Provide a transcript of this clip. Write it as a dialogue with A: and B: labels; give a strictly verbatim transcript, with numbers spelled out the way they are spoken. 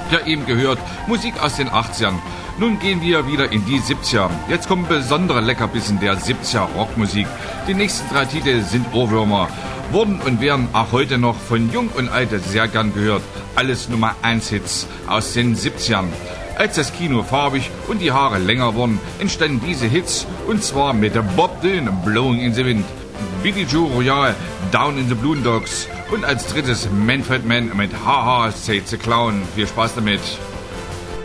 A: Ja, eben gehört, Musik aus den achtzigern. Nun gehen wir wieder in die siebziger. Jetzt kommen besondere Leckerbissen der siebziger Rockmusik. Die nächsten drei Titel sind Ohrwürmer, wurden und werden auch heute noch von Jung und Alt sehr gern gehört. Alles Nummer eins Hits aus den siebzigern. Als das Kino farbig und die Haare länger wurden, entstanden diese Hits, und zwar mit Bob Dylan, Blowing in the Wind, Billy Joe Royale, Down in the Boondocks und als drittes Manfred Mann mit Haha, Say the Clown. Viel Spaß damit.